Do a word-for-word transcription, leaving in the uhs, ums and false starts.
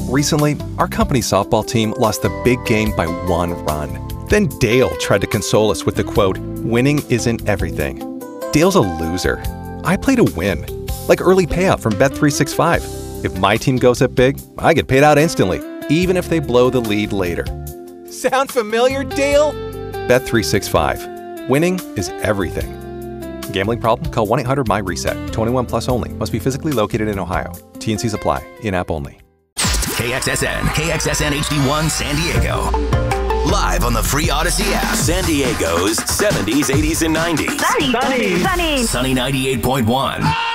Recently, our company softball team lost the big game by one run. Then Dale tried to console us with the quote, "Winning isn't everything." Dale's a loser. I play to win. Like early payout from Bet three sixty-five. If my team goes up big, I get paid out instantly, even if they blow the lead later. Sound familiar, Dale? Bet three sixty-five. Winning is everything. Gambling problem? Call one eight hundred M Y reset. twenty-one plus only. Must be physically located in Ohio. T N Cs apply. In-app only. K X S N, K X S N H D one San Diego. Live on the free Odyssey app. San Diego's seventies, eighties, and nineties. Sunny, sunny, sunny. Sunny ninety-eight point one.